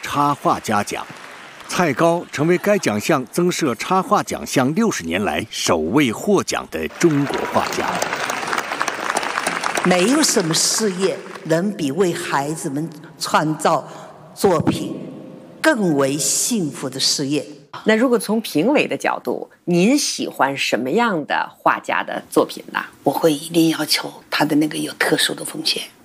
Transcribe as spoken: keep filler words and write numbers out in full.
插画家奖。蔡高成为该奖项增设插画奖项六十年来首位获奖的中国画家。 没有什么事业能比为孩子们创造作品更为幸福的事业。 那如果从评委的角度，您喜欢什么样的画家的作品呢？ 我会一定要求他的那个有特殊的风险。